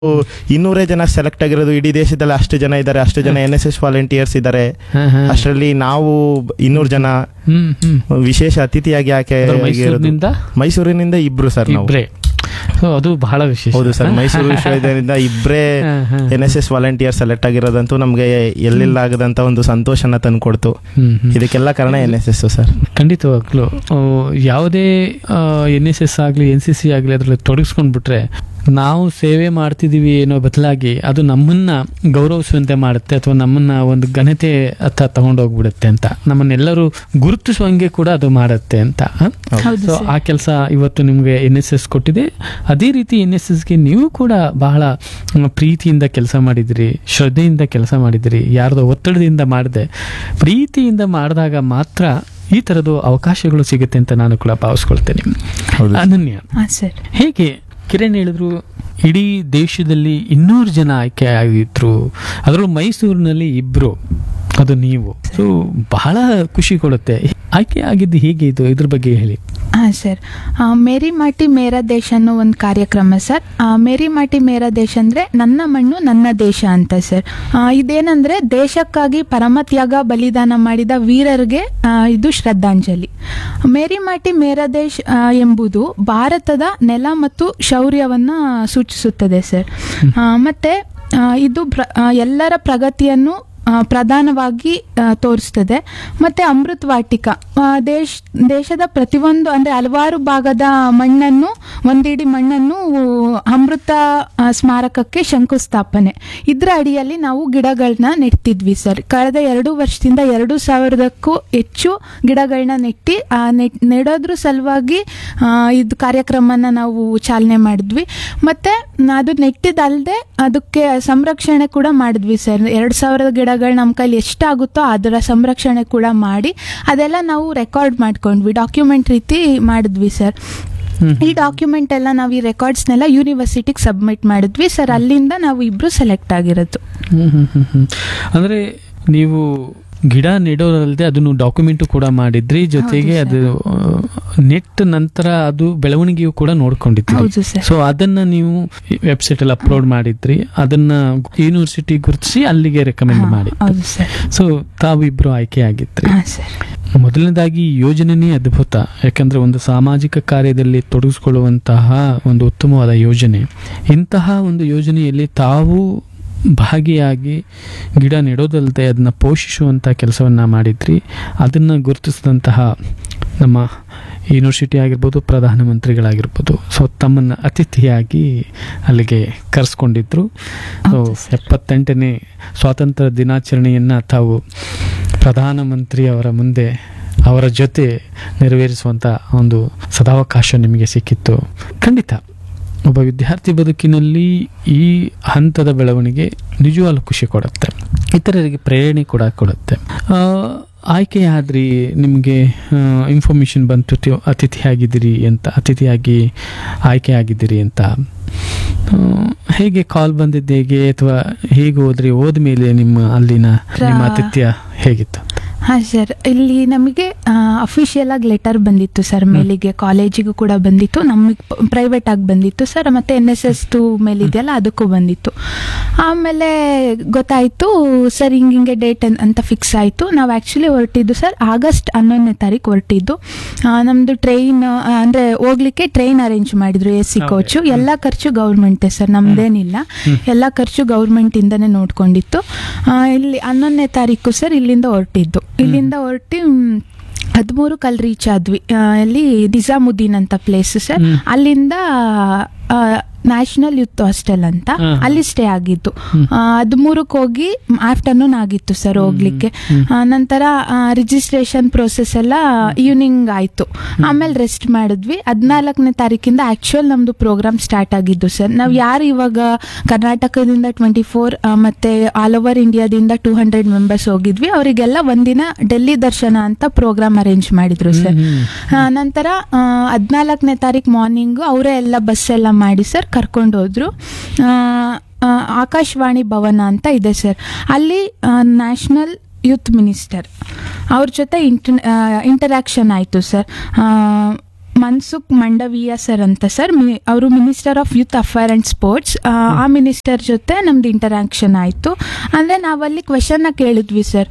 200 ಜನ ಸೆಲೆಕ್ಟ್ ಆಗಿರೋದು. ಇಡೀ ದೇಶದಲ್ಲಿ ಅಷ್ಟು ಜನ ಇದ್ದಾರೆ, ಅಷ್ಟು ಜನ NSS ವಾಲಂಟಿಯರ್ಸ್ ಇದ್ದಾರೆ. ಅಷ್ಟರಲ್ಲಿ ನಾವು 200 ಜನ ವಿಶೇಷ ಅತಿಥಿಯಾಗಿ ಆಯ್ಕೆ ಮೈಸೂರಿನಿಂದ ಇಬ್ರು ಸರ್. ನಾವು ಅದು ಬಹಳ ವಿಶೇಷ. ಹೌದು ಸರ್, ಮೈಸೂರು ವಿಶ್ವವಿದ್ಯಾಲಯದಿಂದ ಇಬ್ಬರೇ NSS ವಾಲಂಟಿಯರ್ ಸೆಲೆಕ್ಟ್ ಆಗಿರೋದಂತೂ ನಮ್ಗೆ ಎಲ್ಲೆಲ್ಲ ಆಗದಂತ ಒಂದು ಸಂತೋಷನ ತಂದ್ಕೊಡ್ತು. ಇದಕ್ಕೆಲ್ಲ ಕಾರಣ NSS ಸರ್. ಖಂಡಿತವಾಗ್ಲು ಯಾವುದೇ NSS ಆಗ್ಲಿ NCC ಆಗ್ಲಿ ಅದ್ರಲ್ಲಿ ತೊಡಗಿಸ್ಕೊಂಡ್ಬಿಟ್ರೆ ನಾವು ಸೇವೆ ಮಾಡ್ತಿದೀವಿ ಏನೋ ಬದಲಾಗಿ ಅದು ನಮ್ಮನ್ನ ಗೌರವಿಸುವಂತೆ ಮಾಡುತ್ತೆ, ಅಥವಾ ನಮ್ಮನ್ನ ಒಂದು ಘನತೆ ಹತ್ತ ತಗೊಂಡೋಗ್ಬಿಡುತ್ತೆ ಅಂತ, ನಮ್ಮನ್ನೆಲ್ಲರೂ ಗುರುತಿಸುವಂಗೆ ಕೂಡ ಅದು ಮಾಡುತ್ತೆ ಅಂತ. ಸೊ ಆ ಕೆಲಸ ಇವತ್ತು ನಿಮ್ಗೆ NSS ಕೊಟ್ಟಿದೆ. ಅದೇ ರೀತಿ NSSಗೆ ನೀವು ಕೂಡ ಬಹಳ ಪ್ರೀತಿಯಿಂದ ಕೆಲಸ ಮಾಡಿದಿರಿ, ಶ್ರದ್ಧೆಯಿಂದ ಕೆಲಸ ಮಾಡಿದಿರಿ, ಯಾರ್ದೋ ಒತ್ತಡದಿಂದ ಮಾಡದೆ ಪ್ರೀತಿಯಿಂದ ಮಾಡಿದಾಗ ಮಾತ್ರ ಈ ತರದ್ದು ಅವಕಾಶಗಳು ಸಿಗುತ್ತೆ ಅಂತ ನಾನು ಕೂಡ ಭಾವಿಸ್ಕೊಳ್ತೇನೆ. ಅನನ್ಯ, ಹೇಗೆ ಕಿರಣ್ ಹೇಳಿದ್ರು ಇಡೀ ದೇಶದಲ್ಲಿ 200 ಜನ ಆಯ್ಕೆ ಆಗಿದ್ರು, ಅದರಲ್ಲೂ ಮೈಸೂರಿನಲ್ಲಿ ಇಬ್ರು, ಅದು ನೀವು. ಸೊ ಬಹಳ ಖುಷಿ ಕೊಡುತ್ತೆ. ಆಯ್ಕೆ ಆಗಿದ್ದು ಹೇಗೆ ಇದು, ಇದ್ರ ಬಗ್ಗೆ ಹೇಳಿ. ಸರ್, ಮೇರಿ ಮಾಟಿ ಮೇರಾ ದೇಶ ಅನ್ನೋ ಒಂದು ಕಾರ್ಯಕ್ರಮ ಸರ್. ಮೇರಿ ಮಾಟಿ ಮೇರಾ ದೇಶ ಅಂದ್ರೆ ನನ್ನ ಮಣ್ಣು ನನ್ನ ದೇಶ ಅಂತ ಸರ್. ಇದೇನಂದ್ರೆ ದೇಶಕ್ಕಾಗಿ ಪರಮತ್ಯಾಗ ಬಲಿದಾನ ಮಾಡಿದ ವೀರರಿಗೆ ಇದು ಶ್ರದ್ಧಾಂಜಲಿ. ಮೇರಿ ಮಾಟಿ ಮೇರಾ ದೇಶ ಎಂಬುದು ಭಾರತದ ನೆಲ ಮತ್ತು ಶೌರ್ಯವನ್ನ ಸೂಚಿಸುತ್ತದೆ ಸರ್. ಮತ್ತೆ ಇದು ಎಲ್ಲರ ಪ್ರಗತಿಯನ್ನು ಪ್ರಧಾನವಾಗಿ ತೋರಿಸ್ತದೆ. ಮತ್ತೆ ಅಮೃತ್ ವಾಟಿಕ ದೇಶದ ಪ್ರತಿಯೊಂದು ಅಂದ್ರೆ ಹಲವಾರು ಭಾಗದ ಮಣ್ಣನ್ನು, ಒಂದಿಡಿ ಮಣ್ಣನ್ನು ಅಮೃತ ಸ್ಮಾರಕಕ್ಕೆ ಶಂಕುಸ್ಥಾಪನೆ, ಇದ್ರ ಅಡಿಯಲ್ಲಿ ನಾವು ಗಿಡಗಳನ್ನ ನೆಟ್ಟಿದ್ವಿ ಸರ್. ಕಳೆದ 2 ವರ್ಷದಿಂದ 2,000ಕ್ಕೂ ಹೆಚ್ಚು ಗಿಡಗಳನ್ನ ನೆಡೋದ್ರ ಸಲುವಾಗಿ ಇದು ಕಾರ್ಯಕ್ರಮನ ನಾವು ಚಾಲನೆ ಮಾಡಿದ್ವಿ. ಮತ್ತೆ ಅದು ನೆಟ್ಟಿದ್ದಲ್ಲದೆ ಅದಕ್ಕೆ ಸಂರಕ್ಷಣೆ ಕೂಡ ಮಾಡಿದ್ವಿ ಸರ್. 2,000 ಗಿಡಗಳು ನಮ್ಮ ಕೈಲಿ ಎಷ್ಟಾಗುತ್ತೋ ಅದರ ಸಂರಕ್ಷಣೆ ಕೂಡ ಮಾಡಿ ಅದೆಲ್ಲ ನಾವು ರೆಕಾರ್ಡ್ ಮಾಡ್ಕೊಂಡ್ವಿ, ಡಾಕ್ಯುಮೆಂಟ್ ರೀತಿ ಮಾಡಿದ್ವಿ ಸರ್. ಈ ಡಾಕ್ಯುಮೆಂಟ್ ಎಲ್ಲ ನಾವು ಈ ರೆಕಾರ್ಡ್ಸ್ನೆಲ್ಲ ಯೂನಿವರ್ಸಿಟಿಗೆ ಸಬ್ಮಿಟ್ ಮಾಡಿದ್ವಿ ಸರ್. ಅಲ್ಲಿಂದ ನಾವು ಇಬ್ರು ಸೆಲೆಕ್ಟ್ ಆಗಿರೋದು. ಅಂದ್ರೆ ನೀವು ಗಿಡ ನೆಡೋದಲ್ಲದೆ ಅದನ್ನು ಡಾಕ್ಯುಮೆಂಟ್ ಕೂಡ ಮಾಡಿದ್ರಿ, ಜೊತೆಗೆ ಅದು ನೆಟ್ ನಂತರ ಅದು ಬೆಳವಣಿಗೆಯು ಕೂಡ ನೋಡ್ಕೊಂಡಿದ್ರಿ. ಸೊ ಅದನ್ನ ನೀವು ವೆಬ್ಸೈಟ್ ಅಲ್ಲಿ ಅಪ್ಲೋಡ್ ಮಾಡಿದ್ರಿ, ಅದನ್ನ ಯೂನಿವರ್ಸಿಟಿ ಗುರುತಿಸಿ ಅಲ್ಲಿಗೆ ರೆಕಮೆಂಡ್ ಮಾಡಿ. ಸೊ ತಾವಿಬ್ರು ಆಯ್ಕೆ ಆಗಿದ್ರಿ. ಮೊದಲನೇದಾಗಿ ಯೋಜನೆನೇ ಅದ್ಭುತ, ಯಾಕಂದ್ರೆ ಒಂದು ಸಾಮಾಜಿಕ ಕಾರ್ಯದಲ್ಲಿ ತೊಡಗಿಸ್ಕೊಳ್ಳುವಂತಹ ಒಂದು ಉತ್ತಮವಾದ ಯೋಜನೆ. ಇಂತಹ ಒಂದು ಯೋಜನೆಯಲ್ಲಿ ತಾವು ಭಾಗಿಯಾಗಿ ಗಿಡ ನೆಡೋದಲ್ಲದೆ ಅದನ್ನ ಪೋಷಿಸುವಂಥ ಕೆಲಸವನ್ನ ಮಾಡಿದ್ರಿ. ಅದನ್ನು ಗುರುತಿಸಿದಂತಹ ನಮ್ಮ ಯೂನಿವರ್ಸಿಟಿ ಆಗಿರ್ಬೋದು, ಪ್ರಧಾನಮಂತ್ರಿಗಳಾಗಿರ್ಬೋದು, ಸೊ ತಮ್ಮನ್ನು ಅತಿಥಿಯಾಗಿ ಅಲ್ಲಿಗೆ ಕರೆಸ್ಕೊಂಡಿದ್ರು. ಸೊ 78ನೇ ಸ್ವಾತಂತ್ರ್ಯ ದಿನಾಚರಣೆಯನ್ನು ತಾವು ಪ್ರಧಾನಮಂತ್ರಿ ಅವರ ಮುಂದೆ ಅವರ ಜೊತೆ ನೆರವೇರಿಸುವಂಥ ಒಂದು ಸದಾವಕಾಶ ನಿಮಗೆ ಸಿಕ್ಕಿತ್ತು. ಖಂಡಿತ ಒಬ್ಬ ವಿದ್ಯಾರ್ಥಿ ಬದುಕಿನಲ್ಲಿ ಈ ಹಂತದ ಬೆಳವಣಿಗೆ ನಿಜವಾಗ್ಲೂ ಖುಷಿ ಕೊಡುತ್ತೆ, ಇತರರಿಗೆ ಪ್ರೇರಣೆ ಕೂಡ ಕೊಡುತ್ತೆ. ಆಯ್ಕೆಯಾದ್ರಿ, ನಿಮಗೆ ಇನ್ಫಾರ್ಮೇಶನ್ ಬಂತು ಅತಿಥಿಯಾಗಿ ಆಯ್ಕೆ ಆಗಿದ್ದೀರಿ ಅಂತ. ಹೇಗೆ ಕಾಲ್ ಬಂದಿದ್ದು ಹೇಗೆ, ಅಥವಾ ಹೇಗೆ ಹೋದ್ಮೇಲೆ ನಿಮ್ಮ ಆತಿಥ್ಯ ಹೇಗಿತ್ತು? ಸರ್, ಇಲ್ಲಿ ನಮಗೆ ಅಫಿಷಿಯಲ್ ಆಗಿ ಲೆಟರ್ ಬಂದಿತ್ತು ಸರ್, ಮೇಲಿಗೆ ಕಾಲೇಜಿಗೂ ಕೂಡ ಬಂದಿತ್ತು, ನಮಗೆ ಪ್ರೈವೇಟ್ ಆಗಿ ಬಂದಿತ್ತು ಸರ್. ಮತ್ತೆ NSS 2 ಮೇಲಿದೆಯಲ್ಲ ಅದಕ್ಕೂ ಬಂದಿತ್ತು. ಆಮೇಲೆ ಗೊತ್ತಾಯ್ತು ಸರ್, ಹಿಂಗೆ ಡೇಟ್ ಅಂತ ಫಿಕ್ಸ್ ಆಯಿತು. ನಾವು ಆ್ಯಕ್ಚುಲಿ ಹೊರಟಿದ್ದು ಸರ್ ಆಗಸ್ಟ್ 11ನೇ ತಾರೀಕು ಹೊರಟಿದ್ದು. ನಮ್ಮದು ಟ್ರೈನ್ ಅಂದರೆ ಹೋಗ್ಲಿಕ್ಕೆ ಟ್ರೈನ್ ಅರೇಂಜ್ ಮಾಡಿದ್ರು, AC ಕೋಚು. ಎಲ್ಲ ಖರ್ಚು ಗೌರ್ಮೆಂಟೇ ಸರ್, ನಮ್ದೇನಿಲ್ಲ, ಎಲ್ಲ ಖರ್ಚು ಗೌರ್ಮೆಂಟಿಂದನೇ ನೋಡ್ಕೊಂಡಿತ್ತು. ಇಲ್ಲಿ 11ನೇ ತಾರೀಕು ಸರ್ ಇಲ್ಲಿಂದ ಹೊರಟಿದ್ದು. ಇಲ್ಲಿಂದ ಹೊರಟಿ 13ಕ್ಕೆ ಅಲ್ಲಿ ರೀಚ್ ಆದ್ವಿ. ಅಲ್ಲಿ ನಿಜಾಮುದ್ದೀನ್ ಅಂತ ಪ್ಲೇಸ್ ಸರ್. ಅಲ್ಲಿಂದ ನ್ಯಾಷನಲ್ ಯೂತ್ ಹಾಸ್ಟೆಲ್ ಅಂತ ಅಲ್ಲಿ ಸ್ಟೇ ಆಗಿದ್ದು. 13ಕ್ಕೆ ಹೋಗಿ ಆಫ್ಟರ್ನೂನ್ ಆಗಿತ್ತು ಸರ್ ಹೋಗ್ಲಿಕ್ಕೆ. ನಂತರ ರಿಜಿಸ್ಟ್ರೇಷನ್ ಪ್ರೋಸೆಸ್ ಎಲ್ಲ ಈವ್ನಿಂಗ್ ಆಯ್ತು. ಆಮೇಲೆ ರೆಸ್ಟ್ ಮಾಡಿದ್ವಿ. 14ನೇ ತಾರೀಕಿಂದ ಆಕ್ಚುಯಲ್ ನಮ್ದು ಪ್ರೋಗ್ರಾಮ್ ಸ್ಟಾರ್ಟ್ ಆಗಿದ್ದು ಸರ್. ನಾವು ಯಾರು ಇವಾಗ ಕರ್ನಾಟಕದಿಂದ 24 ಮತ್ತೆ ಆಲ್ ಓವರ್ ಇಂಡಿಯಾದಿಂದ 200 ಮೆಂಬರ್ಸ್ ಹೋಗಿದ್ವಿ, ಅವರಿಗೆಲ್ಲ ಒಂದಿನ ಡೆಲ್ಲಿ ದರ್ಶನ ಅಂತ ಪ್ರೋಗ್ರಾಮ್ ಅರೇಂಜ್ ಮಾಡಿದ್ರು ಸರ್. ನಂತರ 14ನೇ ತಾರೀಕು ಮಾರ್ನಿಂಗು ಅವರೇ ಎಲ್ಲ ಬಸ್ ಎಲ್ಲ ಮಾಡಿ ಸರ್ ಕರ್ಕೊಂಡು ಹೋದ್ರು. ಆಕಾಶವಾಣಿ ಭವನ ಅಂತ ಇದೆ ಸರ್, ಅಲ್ಲಿ ನ್ಯಾಷನಲ್ ಯೂತ್ ಮಿನಿಸ್ಟರ್ ಅವ್ರ ಜೊತೆ ಇಂಟರಾಕ್ಷನ್ ಆಯಿತು ಸರ್. ಮನ್ಸುಖ್ ಮಂಡವಿಯಾ ಸರ್ ಅಂತ ಸರ್, ಅವರು minister of youth affair and sports. ಆ ಮಿನಿಸ್ಟರ್ ಜೊತೆ ನಮ್ದು ಇಂಟರಾಕ್ಷನ್ ಆಯಿತು. ಅಂದರೆ ನಾವಲ್ಲಿ ಕ್ವೆಶನ್ನ ಕೇಳಿದ್ವಿ ಸರ್.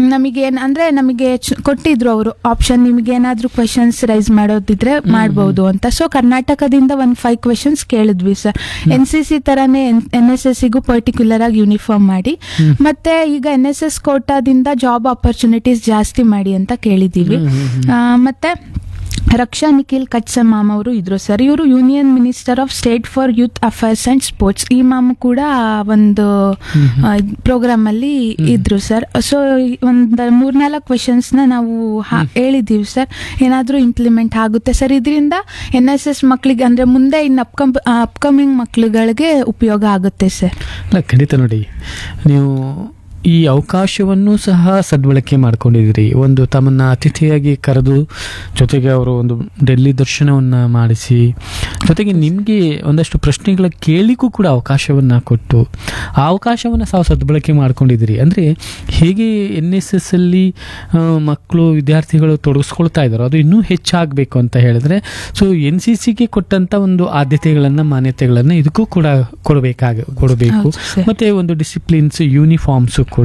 ನಮಗೆ ಕೊಟ್ಟಿದ್ರು ಅವರು ಆಪ್ಷನ್, ನಿಮಗೆ ಏನಾದರೂ ಕ್ವೆಶನ್ಸ್ ರೈಸ್ ಮಾಡೋದಿದ್ರೆ ಮಾಡ್ಬೋದು ಅಂತ. ಸೊ ಕರ್ನಾಟಕದಿಂದ ಒಂದು 5 ಕ್ವೆಶನ್ಸ್ ಕೇಳಿದ್ವಿ ಸರ್. NCC ತರಾನೇ NSSಗೂ ಪರ್ಟಿಕ್ಯುಲರ್ ಆಗಿ ಯೂನಿಫಾರ್ಮ್ ಮಾಡಿ, ಮತ್ತೆ ಈಗ NSS ಕೋಟಾದಿಂದ ಜಾಬ್ ಆಪರ್ಚುನಿಟೀಸ್ ಜಾಸ್ತಿ ಮಾಡಿ ಅಂತ ಕೇಳಿದ್ದೀವಿ. ಮತ್ತೆ ರಕ್ಷಾ ನಿಖಿಲ್ ಕಚ್ಚಮಾಮ್ ಅವರು ಇದ್ರು ಸರ್. ಇವರು union minister of state for youth affairs and sports. ಈ ಮಾಮ್ ಕೂಡ ಒಂದು ಪ್ರೋಗ್ರಾಮ್ ಅಲ್ಲಿ ಇದ್ರು ಸರ್. ಸೊ ಒಂದು 3-4 ಕ್ವೆಶನ್ಸ್ನ ನಾವು ಹೇಳಿದ್ದೀವಿ ಸರ್. ಏನಾದರೂ ಇಂಪ್ಲಿಮೆಂಟ್ ಆಗುತ್ತೆ ಸರ್ ಇದರಿಂದ. NSS ಮಕ್ಕಳಿಗೆ ಅಂದ್ರೆ ಮುಂದೆ ಇನ್ನು ಅಪ್ಕಮಿಂಗ್ ಮಕ್ಕಳುಗಳಿಗೆ ಉಪಯೋಗ ಆಗುತ್ತೆ ಸರ್. ಖಂಡಿತ ನೋಡಿ, ನೀವು ಈ ಅವಕಾಶವನ್ನು ಸಹ ಸದ್ಬಳಕೆ ಮಾಡ್ಕೊಂಡಿದ್ದೀರಿ. ಒಂದು ತಮ್ಮನ್ನ ಅತಿಥಿಯಾಗಿ ಕರೆದು, ಜೊತೆಗೆ ಅವರು ಒಂದು ಡೆಲ್ಲಿ ದರ್ಶನವನ್ನು ಮಾಡಿಸಿ, ಜೊತೆಗೆ ನಿಮಗೆ ಒಂದಷ್ಟು ಪ್ರಶ್ನೆಗಳ ಕೇಳಿಗೂ ಕೂಡ ಅವಕಾಶವನ್ನು ಕೊಟ್ಟು, ಆ ಅವಕಾಶವನ್ನು ಸಹ ಸದ್ಬಳಕೆ ಮಾಡ್ಕೊಂಡಿದ್ದೀರಿ. ಅಂದರೆ ಹೇಗೆ NSS ಅಲ್ಲಿ ಮಕ್ಕಳು ವಿದ್ಯಾರ್ಥಿಗಳು ತೊಡಗಿಸ್ಕೊಳ್ತಾ ಇದ್ದಾರೋ ಅದು ಇನ್ನೂ ಹೆಚ್ಚಾಗಬೇಕು ಅಂತ ಹೇಳಿದ್ರೆ, ಸೊ NCCಗೆ ಕೊಟ್ಟಂಥ ಒಂದು ಆದ್ಯತೆಗಳನ್ನು, ಮಾನ್ಯತೆಗಳನ್ನು ಇದಕ್ಕೂ ಕೂಡ ಕೊಡಬೇಕು. ಮತ್ತು ಒಂದು ಡಿಸಿಪ್ಲಿನ್ಸ್, ಯೂನಿಫಾರ್ಮ್ಸು ಕೂಡ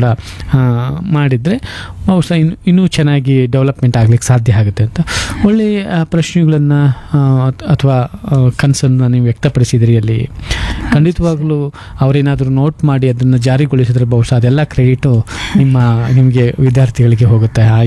ಮಾಡಿದರೆ ಇನ್ನೂ ಚೆನ್ನಾಗಿ ಡೆವಲಪ್ಮೆಂಟ್ ಆಗ್ಲಿಕ್ಕೆ ಸಾಧ್ಯ ಆಗುತ್ತೆ ಅಂತ ಒಳ್ಳೆಯ ಪ್ರಶ್ನೆಗಳನ್ನು ಅಥವಾ ಕನಸನ್ನು ನೀವು ವ್ಯಕ್ತಪಡಿಸಿದ್ರಿ. ಅಲ್ಲಿ ಖಂಡಿತವಾಗ್ಲೂ ಅವರೇನಾದರೂ ನೋಟ್ ಮಾಡಿ ಅದನ್ನು ಜಾರಿಗೊಳಿಸಿದ್ರೆ ಬಹುಶಃ ಅದೆಲ್ಲ ಕ್ರೆಡಿಟು ನಿಮಗೆ ವಿದ್ಯಾರ್ಥಿಗಳಿಗೆ ಹೋಗುತ್ತೆ. ಆ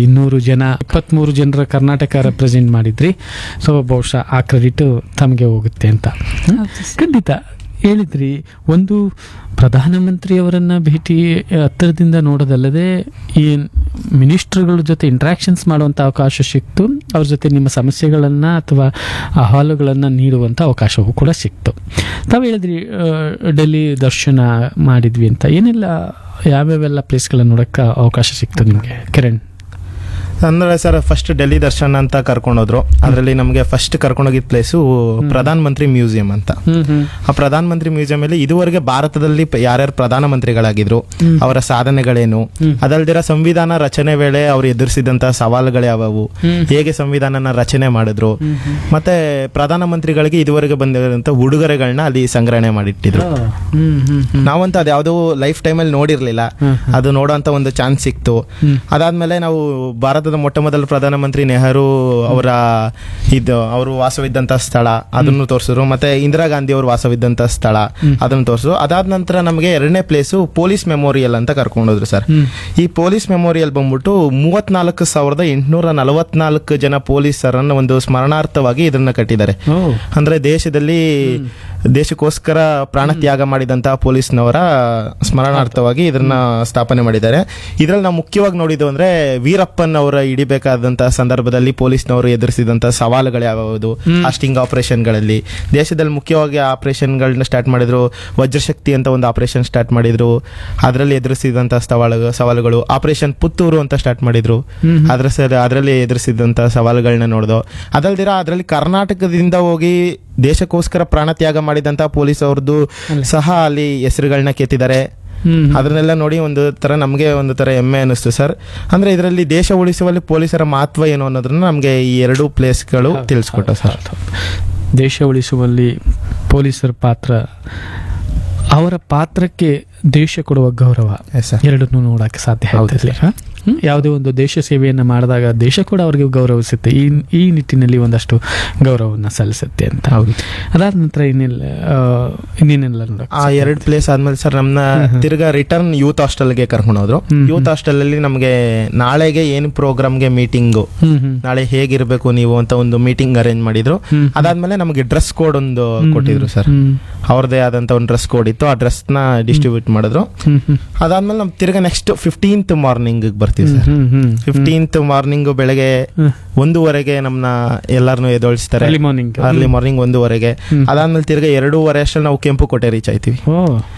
23 ಜನರ ಕರ್ನಾಟಕ ರೆಪ್ರೆಸೆಂಟ್ ಮಾಡಿದ್ರಿ, ಸೊ ಬಹುಶಃ ಆ ಕ್ರೆಡಿಟು ತಮಗೆ ಹೋಗುತ್ತೆ ಅಂತ. ಖಂಡಿತ ಹೇಳಿದ್ರಿ. ಒಂದು ಪ್ರಧಾನಮಂತ್ರಿಯವರನ್ನ ಭೇಟಿ ಹತ್ತಿರದಿಂದ ನೋಡೋದಲ್ಲದೆ ಈ ಮಿನಿಸ್ಟರ್ಗಳ ಜೊತೆ ಇಂಟ್ರಾಕ್ಷನ್ಸ್ ಮಾಡುವಂಥ ಅವಕಾಶ ಸಿಕ್ತು. ಅವ್ರ ಜೊತೆ ನಿಮ್ಮ ಸಮಸ್ಯೆಗಳನ್ನು ಅಥವಾ ಅಹವಾಲುಗಳನ್ನು ನೀಡುವಂಥ ಅವಕಾಶವೂ ಕೂಡ ಸಿಕ್ತು. ತಾವು ಹೇಳಿದ್ರಿ ಡೆಲ್ಲಿ ದರ್ಶನ ಮಾಡಿದ್ವಿ ಅಂತ. ಏನೆಲ್ಲ ಯಾವ್ಯಾವೆಲ್ಲ ಪ್ಲೇಸ್ಗಳನ್ನು ನೋಡೋಕ್ಕೆ ಅವಕಾಶ ಸಿಕ್ತು ನಿಮಗೆ ಕಿರಣ್? ಅಂದ್ರೆ ಸರ್, ಫಸ್ಟ್ ಡೆಲ್ಲಿ ದರ್ಶನ ಅಂತ ಕರ್ಕೊಂಡೋದ್ರು. ಅದರಲ್ಲಿ ನಮಗೆ first ಕರ್ಕೊಂಡೋಗಿದ್ದ place Pradhan Mantri museum ಅಂತ. ಆ ಪ್ರಧಾನ ಮಂತ್ರಿ ಮ್ಯೂಸಿಯಂ ಅಲ್ಲಿ ಇದುವರೆಗೆ ಭಾರತದಲ್ಲಿ ಯಾರ್ಯಾರು ಪ್ರಧಾನಮಂತ್ರಿಗಳಾಗಿದ್ರು, ಅವರ ಸಾಧನೆಗಳೇನು, ಅದಲ್ದಿರ ಸಂವಿಧಾನ ರಚನೆ ವೇಳೆ ಅವರು ಎದುರಿಸಿದಂತಹ ಸವಾಲುಗಳು ಯಾವುವು, ಹೇಗೆ ಸಂವಿಧಾನನ ರಚನೆ ಮಾಡಿದ್ರು, ಮತ್ತೆ ಪ್ರಧಾನಮಂತ್ರಿಗಳಿಗೆ ಇದುವರೆಗೆ ಬಂದಿರುವಂತ ಉಡುಗೊರೆಗಳನ್ನ ಅಲ್ಲಿ ಸಂಗ್ರಹಣೆ ಮಾಡಿಟ್ಟಿದ್ರು. ನಾವಂತೂ ಅದ್ಯಾವುದೋ ಲೈಫ್ ಟೈಮಲ್ಲಿ ನೋಡಿರ್ಲಿಲ್ಲ, ಅದು ನೋಡುವಂತ ಒಂದು ಚಾನ್ಸ್ ಸಿಕ್ತು. ಅದಾದ್ಮೇಲೆ ನಾವು ಭಾರತದ ಮೊಟ್ಟ ಮೊದಲ ಪ್ರಧಾನಮಂತ್ರಿ ನೆಹರು ಅವರು ವಾಸವಿದ್ದಂತ ಸ್ಥಳ ಅದನ್ನು ತೋರಿಸಿದ್ರು. ಮತ್ತೆ ಇಂದಿರಾ ಗಾಂಧಿ ಅವರು ವಾಸವಿದ್ದಂತ ಸ್ಥಳ ಅದನ್ನು ತೋರಿಸಿದ್ರು. ಅದಾದ ನಂತರ ನಮಗೆ 2ನೇ ಪ್ಲೇಸು ಪೊಲೀಸ್ ಮೆಮೋರಿಯಲ್ ಅಂತ ಕರ್ಕೊಂಡೋದ್ರು ಸರ್. ಈ ಪೊಲೀಸ್ ಮೆಮೋರಿಯಲ್ ಬಂದ್ಬಿಟ್ಟು 34,844 ಜನ ಪೊಲೀಸರನ್ನ ಒಂದು ಸ್ಮರಣಾರ್ಥವಾಗಿ ಇದನ್ನ ಕಟ್ಟಿದ್ದಾರೆ. ಅಂದ್ರೆ ದೇಶಕ್ಕೋಸ್ಕರ ಪ್ರಾಣ ತ್ಯಾಗ ಮಾಡಿದಂತಹ ಪೊಲೀಸ್ನವರ ಸ್ಮರಣಾರ್ಥವಾಗಿ ಇದನ್ನ ಸ್ಥಾಪನೆ ಮಾಡಿದ್ದಾರೆ. ಇದರಲ್ಲಿ ನಾವು ಮುಖ್ಯವಾಗಿ ನೋಡಿದ್ದು ಅಂದ್ರೆ ವೀರಪ್ಪನ್ ಅವರ ಹಿಡಿಬೇಕಾದಂತಹ ಸಂದರ್ಭದಲ್ಲಿ ಪೊಲೀಸ್ನವರು ಎದುರಿಸಿದಂತಹ ಸವಾಲುಗಳು ಯಾವ್ಯಾವುದು, ಆ ಸ್ಟಿಂಗ್ ಆಪರೇಷನ್ಗಳಲ್ಲಿ ದೇಶದಲ್ಲಿ ಮುಖ್ಯವಾಗಿ ಆಪರೇಷನ್ಗಳನ್ನ ಸ್ಟಾರ್ಟ್ ಮಾಡಿದ್ರು. ವಜ್ರಶಕ್ತಿ ಅಂತ ಒಂದು ಆಪರೇಷನ್ ಸ್ಟಾರ್ಟ್ ಮಾಡಿದ್ರು, ಅದರಲ್ಲಿ ಎದುರಿಸಿದಂತಹ ಸವಾಲುಗಳು. ಆಪರೇಷನ್ ಪುತ್ತೂರು ಅಂತ ಸ್ಟಾರ್ಟ್ ಮಾಡಿದ್ರು, ಅದರಲ್ಲಿ ಎದುರಿಸಿದಂತಹ ಸವಾಲುಗಳನ್ನ ನೋಡಿದ್ರು. ಅದಲ್ದಿರ ಅದರಲ್ಲಿ ಕರ್ನಾಟಕದಿಂದ ಹೋಗಿ ದೇಶಕ್ಕೋಸ್ಕರ ಪ್ರಾಣ ತ್ಯಾಗ ಮಾಡಿದಂತಹ ಪೊಲೀಸ್ ಅವ್ರದ್ದು ಸಹ ಅಲ್ಲಿ ಹೆಸರುಗಳನ್ನ ಕೆತ್ತಿದ್ದಾರೆ. ಅದನ್ನೆಲ್ಲ ನೋಡಿ ನಮಗೆ ಒಂದು ತರ ಹೆಮ್ಮೆ ಅನಿಸ್ತು ಸರ್. ಅಂದ್ರೆ ಇದರಲ್ಲಿ ದೇಶ ಉಳಿಸುವಲ್ಲಿ ಪೊಲೀಸರ ಮಹತ್ವ ಏನು ಅನ್ನೋದನ್ನ ನಮಗೆ ಈ 2 ಪ್ಲೇಸ್ಗಳು ತಿಳಿಸ್ಕೊಟ್ಟ ಸರ್. ದೇಶ ಉಳಿಸುವಲ್ಲಿ ಪೊಲೀಸರ ಪಾತ್ರ, ಅವರ ಪಾತ್ರಕ್ಕೆ ದೇಶ ಕೊಡುವ ಗೌರವ, ಎರಡನ್ನೂ ನೋಡಕ್ಕೆ ಸಾಧ್ಯ ಆಗುತ್ತಿಲ್ಲ. ಯಾವುದೇ ಒಂದು ದೇಶ ಸೇವೆಯನ್ನು ಮಾಡಿದಾಗ ದೇಶ ಕೂಡ ಅವರಿಗೆ ಗೌರವಿಸುತ್ತೆ. ಈ ನಿಟ್ಟಿನಲ್ಲಿ ಒಂದಷ್ಟು ಗೌರವವನ್ನು ಸಲ್ಲಿಸುತ್ತೆ ಅಂತ. ಅದಾದ ನಂತರ ಇನ್ನೇನೆಲ್ಲ ಆ 2 ಪ್ಲೇಸ್ ಆದ್ಮೇಲೆ ಸರ್ ನಮ್ನ ತಿರ್ಗಾ ರಿಟರ್ನ್ ಯೂತ್ ಹಾಸ್ಟೆಲ್ಗೆ ಕರ್ಕೊಂಡು ಹೋದ್ರು. ಯೂತ್ ಹಾಸ್ಟೆಲ್ ಅಲ್ಲಿ ನಮಗೆ ನಾಳೆಗೆ ಏನು ಪ್ರೋಗ್ರಾಮ್ಗೆ ಮೀಟಿಂಗು, ನಾಳೆ ಹೇಗಿರ್ಬೇಕು ನೀವು ಅಂತ ಒಂದು ಮೀಟಿಂಗ್ ಅರೇಂಜ್ ಮಾಡಿದ್ರು. ಅದಾದ್ಮೇಲೆ ನಮಗೆ ಡ್ರೆಸ್ ಕೋಡ್ ಒಂದು ಕೊಟ್ಟಿದ್ರು ಸರ್. ಅವ್ರದೇ ಆದಂತ ಒಂದು ಡ್ರೆಸ್ ಕೋಡ್ ಇತ್ತು, ಆ ಡ್ರೆಸ್ ನ ಡಿಸ್ಟ್ರಿಬ್ಯೂಟ್ ಮಾಡಿದ್ರು. ಅದಾದ್ಮೇಲೆ ನಮ್ ತಿರ್ಗಾ ನೆಕ್ಸ್ಟ್ 15th ಮಾರ್ನಿಂಗ್ ಬರ್ತೀವಿ ಸರ್. 15th ಮಾರ್ನಿಂಗ್ ಬೆಳಗ್ಗೆ 1:15 ನಮ್ನ ಎಲ್ಲಾರನು ಎದೊಳಿಸ್ತಾರೆ. Early morning 1:15. ಅದಾದ್ಮೇಲೆ ತಿರ್ಗಾ 2:30 ಅಷ್ಟಲ್ಲಿ ನಾವು ಕೆಂಪು ಕೋಟೆ ರೀಚ್ ಆಯ್ತೀವಿ.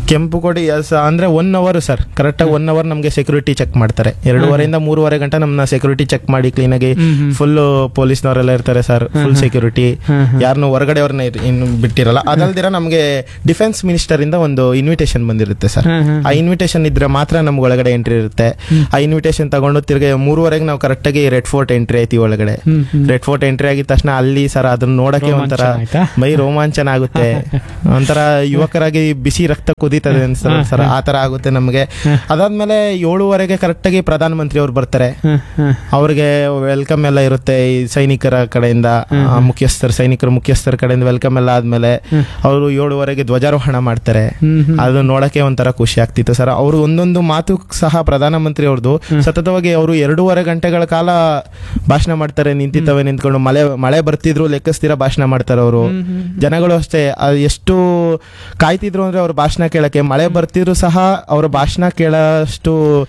ಕೆಂಪು ಕೊಡಿ ಅಂದ್ರೆ 1 ಅವರ್ ಸರ್, ಕರೆಕ್ಟಾಗಿ 1 ಅವರ್ ನಮಗೆ ಸೆಕ್ಯೂರಿಟಿ ಚೆಕ್ ಮಾಡ್ತಾರೆ. 2:30 3:30 ಗಂಟೆ ನಮ್ಮನ್ನ ಸೆಕ್ಯೂರಿಟಿ ಚೆಕ್ ಮಾಡಿ ಕ್ಲೀನಾಗಿ ಫುಲ್ ಪೊಲೀಸ್ನವರೆಲ್ಲ ಇರ್ತಾರೆ ಸರ್, ಫುಲ್ ಸೆಕ್ಯೂರಿಟಿ, ಯಾರನ್ನು ಹೊರಗಡೆ ಅವ್ರನ್ನ ಇನ್ನು ಬಿಟ್ಟಿರಲ್ಲ. ಅದಲ್ದಿರ ನಮಗೆ ಡಿಫೆನ್ಸ್ ಮಿನಿಸ್ಟರ್ ಇಂದ ಒಂದು ಇನ್ವಿಟೇಷನ್ ಬಂದಿರುತ್ತೆ ಸರ್. ಆ ಇನ್ವಿಟೇಷನ್ ಇದ್ರೆ ಮಾತ್ರ ನಮ್ಗೆ ಒಳಗಡೆ ಎಂಟ್ರಿ ಇರುತ್ತೆ. ಆ ಇನ್ವಿಟೇಷನ್ ತಗೊಂಡು ತಿರ್ಗಿ 3:30 ನಾವು ಕರೆಕ್ಟಾಗಿ ರೆಡ್ ಫೋರ್ಟ್ ಎಂಟ್ರಿ ಆಯ್ತೀವಿ ಒಳಗಡೆ. ರೆಡ್ ಫೋರ್ಟ್ ಎಂಟ್ರಿ ಆಗಿದ ತಕ್ಷಣ ಅಲ್ಲಿ ಸರ್ ಅದನ್ನ ನೋಡಕ್ಕೆ ಒಂಥರ ಮೈ ರೋಮಾಂಚನ ಆಗುತ್ತೆ, ಒಂಥರ ಯುವಕರಾಗಿ ಬಿಸಿ ರಕ್ತ ಕುದೀತದೆ ಅನ್ಸಲ್ಲ ಸರ್, ಆ ತರ ಆಗುತ್ತೆ ನಮಗೆ. ಅದಾದ್ಮೇಲೆ 7:15 ಕರೆಕ್ಟಾಗಿ ಪ್ರಧಾನ ಮಂತ್ರಿ ಅವ್ರು ಬರ್ತಾರೆ. ಅವ್ರಿಗೆ ವೆಲ್ಕಮ್ ಎಲ್ಲ ಇರುತ್ತೆ ಈ ಸೈನಿಕರ ಕಡೆಯಿಂದ, ಸೈನಿಕರ ಮುಖ್ಯಸ್ಥರ ಕಡೆಯಿಂದ ವೆಲ್ಕಮ್ ಎಲ್ಲ ಆದ್ಮೇಲೆ ಅವರು 7:15 ಧ್ವಜಾರೋಹಣ ಮಾಡ್ತಾರೆ. ಅದು ನೋಡಕ್ಕೆ ಒಂಥರ ಖುಷಿ ಆಗ್ತಿತ್ತು ಸರ್. ಅವರು ಒಂದೊಂದು ಮಾತು ಸಹ ಪ್ರಧಾನಮಂತ್ರಿ ಅವ್ರದ್ದು ಸತತವಾಗಿ ಅವರು 2:30 ಗಂಟೆಗಳ ಕಾಲ ಭಾಷಣ ಮಾಡ್ತಾರೆ. ನಿಂತ್ಕೊಂಡು ಮಳೆ ಬರ್ತಿದ್ರು ಲೆಕ್ಕಿಸ್ತೀರ ಭಾಷಣ ಮಾಡ್ತಾರೆ ಅವರು. ಜನಗಳು ಅಷ್ಟೇ ಎಷ್ಟು ಕಾಯ್ತಿದ್ರು ಅಂದ್ರೆ ಅವ್ರ ಭಾಷಣ ಕೇಳಕ್ಕೆ, ಮಳೆ ಬರ್ತಿದ್ರು ಸಹ ಅವ್ರ ಭಾಷಣ ಕೇಳಷ್ಟು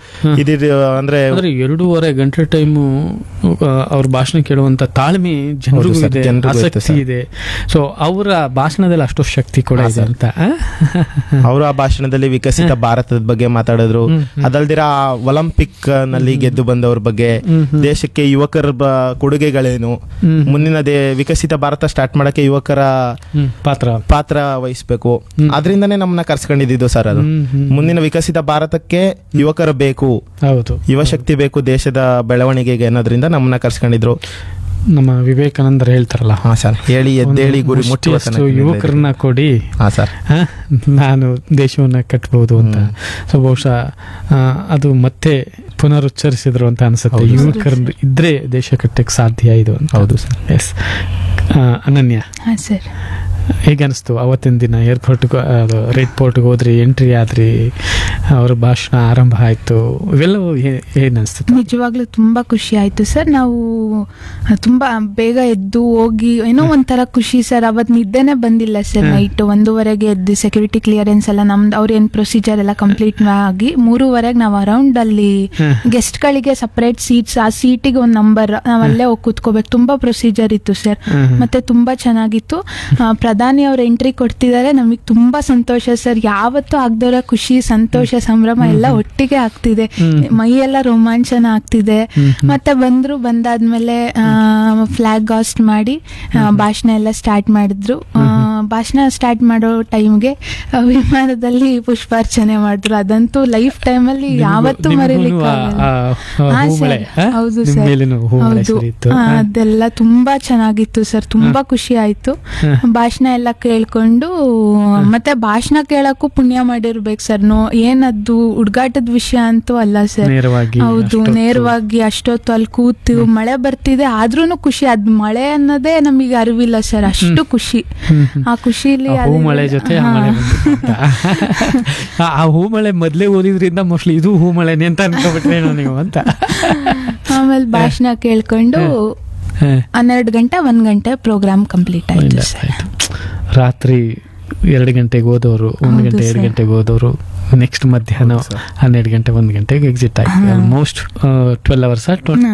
ಅಂದ್ರೆ 2:30 ಗಂಟೆ ಟೈಮು ಅವ್ರ ಭಾಷಣ ಕೇಳುವಂತ ತಾಳ್ಮೆ ಜನರಿಗೂ ಇದೆ, ಆಸಕ್ತಿ ಇದೆ. ಸೊ ಅವರ ಭಾಷಣದಲ್ಲಿ ಅಷ್ಟು ಶಕ್ತಿ ಕೂಡ ಇದೆ ಅಂತ. ಅವರು ಆ ಭಾಷಣದಲ್ಲಿ ವಿಕಸಿತ ಭಾರತದ ಬಗ್ಗೆ ಮಾತಾಡಿದ್ರು. ಅದಲ್ದಿರ ಒಲಿಂಪಿಕ್ ನಲ್ಲಿ ಗೆದ್ದು ಬಂದವ್ರ ಬಗ್ಗೆ, ದೇಶಕ್ಕೆ ಯುವಕರ ಕೊಡುಗೆಗಳೇನು, ಮುಂದಿನ ವಿಕಸಿತ ಭಾರತ ಸ್ಟಾರ್ಟ್ ಮಾಡಕ್ಕೆ ಯುವಕರ ಪಾತ್ರ ವಹಿಸ್ಬೇಕು, ಅದರಿಂದನೇ ನಮ್ಮನ್ನ ಕರ್ಸ್ಕೊಂಡಿದ್ದು ಸರ್. ಅದು ಮುಂದಿನ ವಿಕಸಿತ ಭಾರತಕ್ಕೆ ಯುವಕರು ಬೇಕು, ಯುವ ಶಕ್ತಿ ಬೇಕು ದೇಶದ ಬೆಳವಣಿಗೆಗೆ ಅನ್ನೋದ್ರಿಂದ ನಮ್ಮನ್ನ ಕರ್ಸ್ಕೊಂಡಿದ್ರು. ನಮ್ಮ ವಿವೇಕಾನಂದರು ಹೇಳ್ತಾರಲ್ಲ, ಹಾ ಸರ್, ಹೇಳಿ ಎದ್ದೇಳಿ ಗುರಿ ಮುಟ್ಟುವ ಯುವಕರನ್ನ ಕೊಡಿ, ಹಾ ಸರ್, ನಾನು ದೇಶವನ್ನ ಕಟ್ಟಬಹುದು ಅಂತ. ಸೊ ಬಹುಶಃ ಅದು ಮತ್ತೆ ಪುನರುಚ್ಚರಿಸಿದ್ರು ಅಂತ ಅನ್ಸುತ್ತೆ. ಯುವಕರು ಇದ್ರೆ ದೇಶ ಕಟ್ಟಕ್ಕೆ ಸಾಧ್ಯ ಇದು. ಹೌದು ಸರ್. ಎಸ್. ಅನನ್ಯ ಸರ್, ಹೇಗೆ ಅನಿಸ್ತು ಅವತ್ತಿನ ದಿನ ಏರ್ಪೋರ್ಟ್ಗೆ ರೆಡ್ ಪೋರ್ಟ್ಗೆ ಹೋದ್ರಿ, ಎಂಟ್ರಿ ಆದ್ರಿ, ಅವ್ರ ಭಾಷಣ ಆರಂಭ ಆಯ್ತು, ಇವೆಲ್ಲವೂ ಏನ್ ಅನಿಸ್ತು? ನಿಜವಾಗ್ಲೂ ತುಂಬಾ ಖುಷಿ ಆಯ್ತು ಸರ್. ನಾವು ತುಂಬಾ ಬೇಗ ಎದ್ದು ಹೋಗಿ ಏನೋ ಒಂಥರ ಖುಷಿ ಸರ್. ಅವತ್ತು ನಿದ್ದೆನೆ ಬಂದಿಲ್ಲ ಸರ್. ನೈಟ್ 1:30 ಎದ್ದು ಸೆಕ್ಯೂರಿಟಿ ಕ್ಲಿಯರೆನ್ಸ್ ಎಲ್ಲ ನಮ್ದು ಅವ್ರೇನ್ ಪ್ರೊಸೀಜರ್ ಎಲ್ಲ ಕಂಪ್ಲೀಟ್ ಆಗಿ 3:30 ನಾವು ಅರೌಂಡ್ ಅಲ್ಲಿ ಗೆಸ್ಟ್ ಗಳಿಗೆ ಸಪರೇಟ್ ಸೀಟ್ಸ್, ಆ ಸೀಟಿಗೆ ಒಂದು ನಂಬರ್, ನಾವಲ್ಲೇ ಹೋಗಿ ಕೂತ್ಕೋಬೇಕು. ತುಂಬಾ ಪ್ರೊಸೀಜರ್ ಇತ್ತು ಸರ್. ಮತ್ತೆ ತುಂಬಾ ಚೆನ್ನಾಗಿತ್ತು. ಪ್ರಧಾನಿ ಅವ್ರ ಎಂಟ್ರಿ ಕೊಡ್ತಿದ್ದಾರೆ, ನಮಗ್ ತುಂಬಾ ಸಂತೋಷ ಸರ್. ಯಾವತ್ತೂ ಆಗದವರ ಖುಷಿ, ಸಂತೋಷ, ಸಂಭ್ರಮ ಎಲ್ಲ ಒಟ್ಟಿಗೆ ಆಗ್ತಿದೆ. ಮೈಯೆಲ್ಲ ರೋಮಾಂಚನ ಆಗ್ತಿದೆ. ಮತ್ತೆ ಬಂದಾದ್ಮೇಲೆ ಫ್ಲಾಗ್ ಹಾಸ್ಟ್ ಮಾಡಿ ಭಾಷಣ ಎಲ್ಲ ಸ್ಟಾರ್ಟ್ ಮಾಡಿದ್ರು. ಭಾಷಣ ಸ್ಟಾರ್ಟ್ ಮಾಡೋ ಟೈಮ್ಗೆ ವಿಮಾನದಲ್ಲಿ ಪುಷ್ಪಾರ್ಚನೆ ಮಾಡಿದ್ರು. ಅದಂತೂ ಲೈಫ್ ಟೈಮಲ್ಲಿ ಯಾವತ್ತೂ ಮರೀಲಿಕ್ಕೆ ಹೌದು ಸರ್, ಹೌದು. ಅದೆಲ್ಲ ತುಂಬಾ ಚೆನ್ನಾಗಿತ್ತು ಸರ್. ತುಂಬಾ ಖುಷಿ ಆಯ್ತು. ಭಾಷಣ ಎಲ್ಲ ಕೇಳ್ಕೊಂಡು, ಮತ್ತೆ ಭಾಷಣ ಕೇಳಕ್ಕೂ ಪುಣ್ಯ ಮಾಡಿರ್ಬೇಕು ಸರ್. ಏನದ್ದು ಹುಡುಗಾಟದ ವಿಷಯ ಅಂತೂ ಅಲ್ಲ ಸರ್. ಹೌದು, ನೇರವಾಗಿ ಅಷ್ಟೊತ್ತು ಅಲ್ಲಿ ಕೂತು, ಮಳೆ ಬರ್ತಿದೆ ಆದ್ರೂನು ಖುಷಿ. ಅದ್ ಮಳೆ ಅನ್ನೋದೇ ನಮಗೆ ಅರಿವಿಲ್ಲ ಸರ್, ಅಷ್ಟು ಖುಷಿ. ಆ ಖುಷಿಲಿ ಮಳೆ ಜೊತೆ ಆ ಹೂ ಮಳೆ ಮೊದ್ಲೇ ಓದಿದ್ರಿಂದ ಮೋಸ್ಟ್ಲಿ ಇದು ಹೂ ಮಳೆನೆ ಅಂತ ಅನ್ಕೋಬಿಟ್ರೆ ನೀವು ಅಂತ. ಆಮೇಲೆ ಭಾಷಣ ಕೇಳ್ಕೊಂಡು 12 ಗಂಟೆ 1 ಗಂಟೆ ಪ್ರೋಗ್ರಾಮ್ ಕಂಪ್ಲೀಟ್ ಆಯ್ತು ಸರ್. ರಾತ್ರಿ 2 ಗಂಟೆಗೆ ಹೋದವರು, 1 ಗಂಟೆ 2 ಗಂಟೆಗೆ ಹೋದವರು, ನೆಕ್ಸ್ಟ್ ಮಧ್ಯಾಹ್ನ 12 ಗಂಟೆ 1 ಗಂಟೆಗೆ ಎಕ್ಸಿಟ್ ಆಯ್ತು. ಆಲ್ಮೋಸ್ಟ್ 12 ಅವರ್ಸ್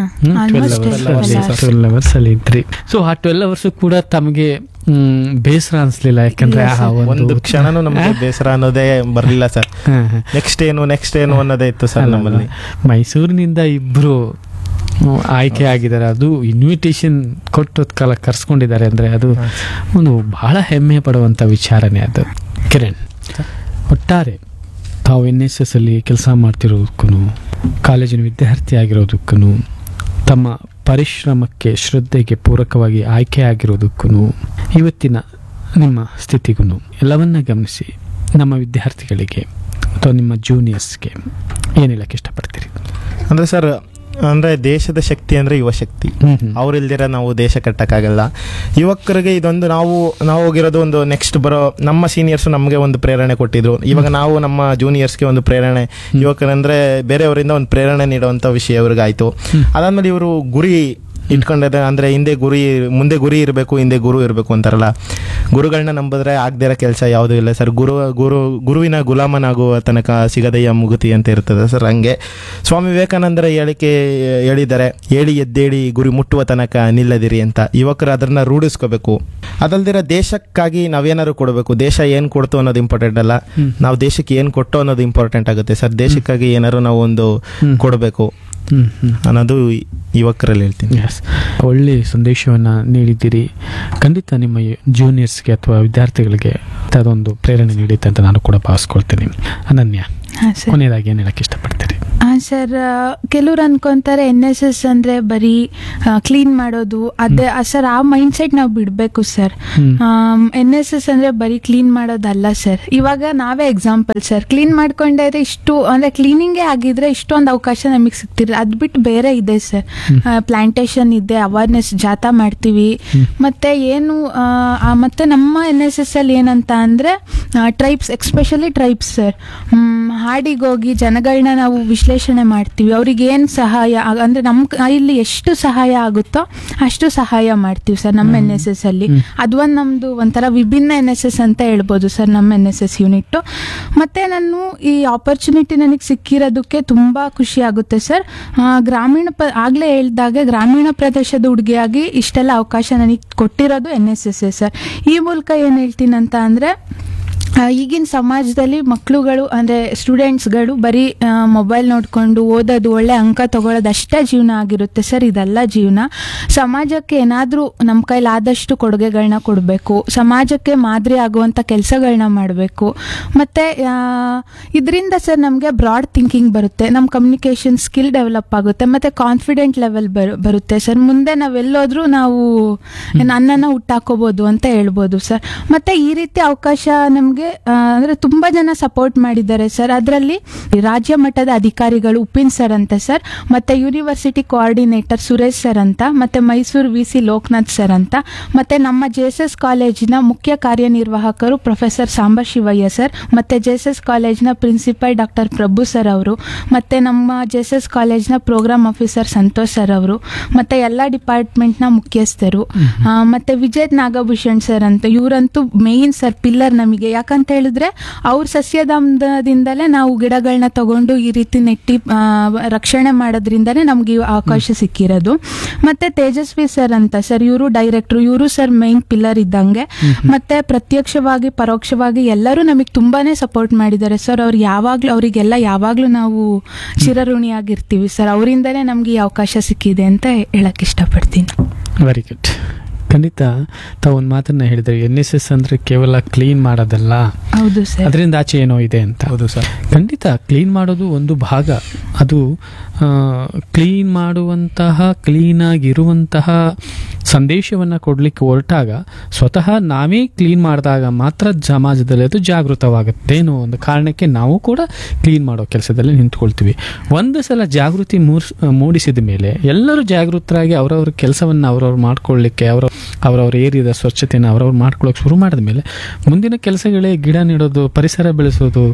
12 ಅವರ್ಸ್ ಅಲ್ಲಿ ಇದ್ರಿ. ಸೊ ಆ 12 ಅವರ್ಸ್ ಕೂಡ ತಮಗೆ ಬೇಸರ ಅನ್ಸ್ಲಿಲ್ಲ? ಯಾಕಂದ್ರೆ ಒಂದು ಕ್ಷಣನೂ ನಮಗೆ ಬೇಸರ ಅನ್ನೋದೇ ಬರ್ಲಿಲ್ಲ ಸರ್. ನೆಕ್ಸ್ಟ್ ಏನು ಅನ್ನೋದೇ ಇತ್ತು ಸರ್ ನಮ್ಮಲ್ಲಿ. ಮೈಸೂರಿನಿಂದ ಇಬ್ರು ಆಯ್ಕೆ ಆಗಿದ್ದಾರೆ, ಅದು ಇನ್ವಿಟೇಷನ್ ಕೊಟ್ಟು ಕಾಲ ಕರ್ಸ್ಕೊಂಡಿದ್ದಾರೆ ಅಂದ್ರೆ ಅದು ಒಂದು ಬಹಳ ಹೆಮ್ಮೆ ಪಡುವಂತ ವಿಚಾರನೇ ಅದು. ಕಿರಣ್, ಒಟ್ಟಾರೆ ತಾವು NSS ಅಲ್ಲಿ ಕೆಲಸ ಮಾಡ್ತಿರೋದಕ್ಕೂ, ಕಾಲೇಜಿನ ವಿದ್ಯಾರ್ಥಿ ಆಗಿರೋದಕ್ಕೂ, ತಮ್ಮ ಪರಿಶ್ರಮಕ್ಕೆ ಶ್ರದ್ಧೆಗೆ ಪೂರಕವಾಗಿ ಆಯ್ಕೆ ಆಗಿರೋದಕ್ಕೂ, ಇವತ್ತಿನ ನಿಮ್ಮ ಸ್ಥಿತಿಗೂ ಎಲ್ಲವನ್ನ ಗಮನಿಸಿ ನಮ್ಮ ವಿದ್ಯಾರ್ಥಿಗಳಿಗೆ ಅಥವಾ ನಿಮ್ಮ ಜೂನಿಯರ್ಸ್ಗೆ ಏನು ಹೇಳಕ್ಕೆ ಇಷ್ಟಪಡ್ತೀರಿ? ಅಂದರೆ ಸರ್, ಅಂದ್ರೆ ದೇಶದ ಶಕ್ತಿ ಅಂದ್ರೆ ಯುವ ಶಕ್ತಿ. ಅವ್ರಿಲ್ದಿರ ನಾವು ದೇಶ ಕಟ್ಟಕ್ಕಾಗಲ್ಲ. ಯುವಕರಿಗೆ ಇದೊಂದು ನಾವು ಹೋಗಿರೋದು ಒಂದು ನೆಕ್ಸ್ಟ್ ಬರೋ ನಮ್ಮ ಸೀನಿಯರ್ಸ್ ನಮಗೆ ಒಂದು ಪ್ರೇರಣೆ ಕೊಟ್ಟಿದ್ರು. ಇವಾಗ ನಾವು ನಮ್ಮ ಜೂನಿಯರ್ಸ್ಗೆ ಒಂದು ಪ್ರೇರಣೆ, ಯುವಕರಂದ್ರೆ ಬೇರೆಯವರಿಂದ ಒಂದು ಪ್ರೇರಣೆ ನೀಡುವಂತ ವಿಷಯ ಇವ್ರಿಗಾಯ್ತು. ಅದಾದ್ಮೇಲೆ ಇವರು ಗುರಿ ಇಟ್ಕೊಂಡಿದ್ರೆ ಅಂದ್ರೆ ಮುಂದೆ ಗುರಿ ಇರಬೇಕು, ಹಿಂದೆ ಗುರು ಇರಬೇಕು ಅಂತಾರಲ್ಲ. ಗುರುಗಳನ್ನ ನಂಬಿದ್ರೆ ಆಗದಿರೋ ಕೆಲಸ ಯಾವುದೂ ಇಲ್ಲ ಸರ್. ಗುರುವಿನ ಗುಲಾಮನಾಗುವ ತನಕ ಸಿಗದೆಯ ಮುಗುತಿ ಅಂತ ಇರ್ತದೆ ಸರ್. ಹಂಗೆ ಸ್ವಾಮಿ ವಿವೇಕಾನಂದರ ಹೇಳಿದ್ದಾರೆ, ಹೇಳಿ ಎದ್ದೇಳಿ ಗುರಿ ಮುಟ್ಟುವ ತನಕ ನಿಲ್ಲದಿರಿ ಅಂತ. ಯುವಕರು ಅದನ್ನ ರೂಢಿಸ್ಕೋಬೇಕು. ಅದಲ್ದಿರ ದೇಶಕ್ಕಾಗಿ ನಾವೇನಾದ್ರು ಕೊಡಬೇಕು. ದೇಶ ಏನ್ ಕೊಡ್ತು ಅನ್ನೋದು ಇಂಪಾರ್ಟೆಂಟ್ ಅಲ್ಲ, ನಾವು ದೇಶಕ್ಕೆ ಏನ್ ಕೊಟ್ಟು ಅನ್ನೋದು ಇಂಪಾರ್ಟೆಂಟ್ ಆಗುತ್ತೆ ಸರ್. ದೇಶಕ್ಕಾಗಿ ಏನಾದ್ರು ನಾವು ಒಂದು ಕೊಡಬೇಕು ಅನ್ನೋದು ಯುವಕರಲ್ಲಿ ಹೇಳ್ತೀನಿ. ಒಳ್ಳೆ ಸಂದೇಶವನ್ನು ನೀಡಿದ್ದೀರಿ. ಖಂಡಿತ ನಿಮ್ಮ ಜೂನಿಯರ್ಸ್ಗೆ ಅಥವಾ ವಿದ್ಯಾರ್ಥಿಗಳಿಗೆ ಅದೊಂದು ಪ್ರೇರಣೆ ನೀಡುತ್ತೆ ಅಂತ ನಾನು ಕೂಡ ಭಾವಿಸ್ಕೊಳ್ತೀನಿ. ಅನನ್ಯ, ಕೊನೆಯದಾಗಿ ಏನು ಹೇಳಕ್ಕೆ ಇಷ್ಟಪಡ್ತೀರಿ? ಹಾಂ ಸರ್, ಕೆಲವ್ರು ಅನ್ಕೊಂತಾರೆ NSS ಅಂದರೆ ಬರೀ ಕ್ಲೀನ್ ಮಾಡೋದು, ಅದೇ ಸರ್ ಆ ಮೈಂಡ್ ಸೆಟ್ ನಾವು ಬಿಡಬೇಕು ಸರ್. NSS ಅಂದರೆ ಬರೀ ಕ್ಲೀನ್ ಮಾಡೋದಲ್ಲ ಸರ್. ಇವಾಗ ನಾವೇ ಎಕ್ಸಾಂಪಲ್ ಸರ್, ಕ್ಲೀನ್ ಮಾಡ್ಕೊಂಡೇ ಇಷ್ಟು ಅಂದರೆ ಕ್ಲೀನಿಂಗೇ ಆಗಿದ್ರೆ ಇಷ್ಟೊಂದು ಅವಕಾಶ ನಮಗೆ ಸಿಗ್ತಿರಲಿಲ್ಲ. ಅದು ಬಿಟ್ಟು ಬೇರೆ ಇದೆ ಸರ್, ಪ್ಲಾಂಟೇಶನ್ ಇದೆ, ಅವೇರ್ನೆಸ್ ಜಾಥಾ ಮಾಡ್ತೀವಿ. ಮತ್ತು ಏನು ಮತ್ತು ನಮ್ಮ NSS ಅಲ್ಲಿ ಏನಂತ ಅಂದರೆ ಟ್ರೈಬ್ಸ್, ಎಕ್ಸ್ಪೆಷಲಿ ಟ್ರೈಬ್ಸ್ ಸರ್, ಹಾಡಿಗೋಗಿ ಜನಗಳನ್ನ ನಾವು ವಿಶ್ಲೇಷಣೆ ಮಾಡ್ತೀವಿ. ಅವ್ರಿಗೆ ಏನು ಸಹಾಯ ಅಂದರೆ ನಮ್ಮ ಇಲ್ಲಿ ಎಷ್ಟು ಸಹಾಯ ಆಗುತ್ತೋ ಅಷ್ಟು ಸಹಾಯ ಮಾಡ್ತೀವಿ ಸರ್ ನಮ್ಮ NSS ಅಲ್ಲಿ. ಅದು ನಮ್ಮದು ಒಂಥರ ವಿಭಿನ್ನ NSS ಅಂತ ಹೇಳ್ಬೋದು ಸರ್, ನಮ್ಮ NSS ಯೂನಿಟ್ಟು. ಮತ್ತು ನಾನು ಈ ಆಪರ್ಚುನಿಟಿ ನನಗೆ ಸಿಕ್ಕಿರೋದಕ್ಕೆ ತುಂಬ ಖುಷಿ ಆಗುತ್ತೆ ಸರ್. ಆಗಲೇ ಹೇಳ್ದಾಗೆ ಗ್ರಾಮೀಣ ಪ್ರದೇಶದ ಹುಡುಗಿಯಾಗಿ ಇಷ್ಟೆಲ್ಲ ಅವಕಾಶ ನನಗೆ ಕೊಟ್ಟಿರೋದು NSS ಸರ್. ಈ ಮೂಲಕ ಏನು ಹೇಳ್ತೀನಿ ಅಂತ ಅಂದರೆ, ಈಗಿನ ಸಮಾಜದಲ್ಲಿ ಮಕ್ಕಳುಗಳು ಅಂದರೆ ಸ್ಟೂಡೆಂಟ್ಸ್ಗಳು ಬರೀ ಮೊಬೈಲ್ ನೋಡಿಕೊಂಡು ಓದೋದು, ಒಳ್ಳೆ ಅಂಕ ತಗೊಳ್ಳೋದು ಅಷ್ಟೇ ಜೀವನ ಆಗಿರುತ್ತೆ ಸರ್. ಇದೆಲ್ಲ ಜೀವನ. ಸಮಾಜಕ್ಕೆ ಏನಾದರೂ ನಮ್ಮ ಕೈಲಾದಷ್ಟು ಕೊಡುಗೆಗಳನ್ನ ಕೊಡಬೇಕು, ಸಮಾಜಕ್ಕೆ ಮಾದರಿ ಆಗುವಂಥ ಕೆಲಸಗಳನ್ನ ಮಾಡಬೇಕು. ಮತ್ತು ಇದರಿಂದ ಸರ್ ನಮಗೆ ಬ್ರಾಡ್ ಥಿಂಕಿಂಗ್ ಬರುತ್ತೆ, ನಮ್ಮ ಕಮ್ಯುನಿಕೇಷನ್ ಸ್ಕಿಲ್ ಡೆವಲಪ್ ಆಗುತ್ತೆ, ಮತ್ತು ಕಾನ್ಫಿಡೆಂಟ್ ಲೆವೆಲ್ ಬರುತ್ತೆ ಸರ್. ಮುಂದೆ ನಾವೆಲ್ಲೋದ್ರೂ ನಾವು ನನ್ನನ್ನು ಹುಟ್ಟಾಕೋಬೋದು ಅಂತ ಹೇಳ್ಬೋದು ಸರ್. ಮತ್ತು ಈ ರೀತಿ ಅವಕಾಶ ನಮಗೆ ಅಂದರೆ ತುಂಬ ಜನ ಸಪೋರ್ಟ್ ಮಾಡಿದ್ದಾರೆ ಸರ್. ಅದರಲ್ಲಿ ರಾಜ್ಯ ಮಟ್ಟದ ಅಧಿಕಾರಿಗಳು ಉಪಿನ್ ಸರ್ ಅಂತ ಸರ್, ಮತ್ತು ಯೂನಿವರ್ಸಿಟಿ ಕೋಆರ್ಡಿನೇಟರ್ ಸುರೇಶ್ ಸರ್ ಅಂತ, ಮತ್ತು ಮೈಸೂರು VC ಲೋಕನಾಥ್ ಸರ್ ಅಂತ, ಮತ್ತು ನಮ್ಮ JSS ಕಾಲೇಜಿನ ಮುಖ್ಯ ಕಾರ್ಯನಿರ್ವಾಹಕರು ಪ್ರೊಫೆಸರ್ ಸಾಂಬ ಶಿವಯ್ಯ ಸರ್, ಮತ್ತು JSS ಕಾಲೇಜಿನ ಪ್ರಿನ್ಸಿಪಲ್ ಡಾಕ್ಟರ್ ಪ್ರಭು ಸರ್ ಅವರು, ಮತ್ತು ನಮ್ಮ JSS ಕಾಲೇಜಿನ ಪ್ರೋಗ್ರಾಮ್ ಆಫೀಸರ್ ಸಂತೋಷ್ ಸರ್ ಅವರು, ಮತ್ತು ಎಲ್ಲ ಡಿಪಾರ್ಟ್ಮೆಂಟ್ನ ಮುಖ್ಯಸ್ಥರು, ಮತ್ತು ವಿಜಯ್ ನಾಗಭೂಷಣ್ ಸರ್ ಅಂತ. ಇವರಂತೂ ಮೇಯ್ನ್ ಸರ್, ಪಿಲ್ಲರ್ ನಮಗೆ. ಯಾಕಂತ ಹೇಳಿದ್ರೆ ಅವ್ರ ಸಸ್ಯಧಾಮದಿಂದಲೇ ನಾವು ಗಿಡಗಳನ್ನ ತಗೊಂಡು ಈ ರೀತಿ ನೆಟ್ಟಿ ರಕ್ಷಣೆ ಮಾಡೋದ್ರಿಂದನೇ ನಮ್ಗೆ ಅವಕಾಶ ಸಿಕ್ಕಿರೋದು. ಮತ್ತೆ ತೇಜಸ್ವಿ ಸರ್ ಅಂತ ಸರ್, ಇವರು ಡೈರೆಕ್ಟ್ರು, ಇವರು ಸರ್ ಮೇನ್ ಪಿಲ್ಲರ್ ಇದ್ದಂಗೆ. ಮತ್ತೆ ಪ್ರತ್ಯಕ್ಷವಾಗಿ ಪರೋಕ್ಷವಾಗಿ ಎಲ್ಲರೂ ನಮಗೆ ತುಂಬಾನೇ ಸಪೋರ್ಟ್ ಮಾಡಿದ್ದಾರೆ ಸರ್. ಅವರಿಗೆಲ್ಲ ಯಾವಾಗ್ಲೂ ನಾವು ಚಿರಋಣಿಯಾಗಿರ್ತೀವಿ ಸರ್. ಅವರಿಂದಲೇ ನಮ್ಗೆ ಈ ಅವಕಾಶ ಸಿಕ್ಕಿದೆ ಅಂತ ಹೇಳಕ್ ಇಷ್ಟಪಡ್ತೀನಿ. Very good. ಖಂಡಿತ ತಾವು ಒಂದು ಮಾತನ್ನ ಹೇಳಿದ್ರೆ, NSS ಅಂದ್ರೆ ಕೇವಲ ಕ್ಲೀನ್ ಮಾಡೋದಲ್ಲ, ಹೌದು ಸರ್, ಅದರಿಂದ ಆಚೆ ಏನೋ ಇದೆ ಅಂತ. ಹೌದು ಸರ್, ಖಂಡಿತ ಕ್ಲೀನ್ ಮಾಡೋದು ಒಂದು ಭಾಗ. ಅದು ಕ್ಲೀನ್ ಮಾಡುವಂತಹ, ಕ್ಲೀನಾಗಿರುವಂತಹ ಸಂದೇಶವನ್ನು ಕೊಡಲಿಕ್ಕೆ ಹೊರಟಾಗ ಸ್ವತಃ ನಾವೇ ಕ್ಲೀನ್ ಮಾಡಿದಾಗ ಮಾತ್ರ ಸಮಾಜದಲ್ಲಿ ಅದು ಜಾಗೃತವಾಗುತ್ತೆ ಅನ್ನೋ ಒಂದು ಕಾರಣಕ್ಕೆ ನಾವು ಕೂಡ ಕ್ಲೀನ್ ಮಾಡೋ ಕೆಲಸದಲ್ಲಿ ನಿಂತ್ಕೊಳ್ತೀವಿ. ಒಂದು ಸಲ ಜಾಗೃತಿ ಮೂಡಿಸಿದ ಮೇಲೆ ಎಲ್ಲರೂ ಜಾಗೃತರಾಗಿ ಅವರವ್ರ ಕೆಲಸವನ್ನು ಅವ್ರವ್ರು ಮಾಡ್ಕೊಳ್ಳಿಕ್ಕೆ, ಅವರವ್ರ ಏರಿಯಾದ ಸ್ವಚ್ಛತೆಯನ್ನು ಅವ್ರವ್ರು ಮಾಡ್ಕೊಳ್ಳೋಕೆ ಶುರು ಮಾಡಿದ ಮೇಲೆ ಮುಂದಿನ ಕೆಲಸಗಳೇ ಗಿಡ ನೆಡೋದು, ಪರಿಸರ ಬೆಳೆಸೋದು,